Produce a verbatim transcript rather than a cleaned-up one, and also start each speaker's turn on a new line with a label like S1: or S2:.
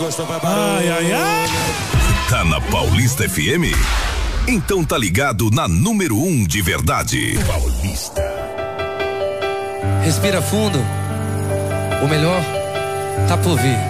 S1: gosto vai barulho.
S2: Ai, ai, ai.
S3: Tá na Paulista F M? Então tá ligado na número um de verdade. Paulista.
S4: Respira fundo. O melhor tá por vir.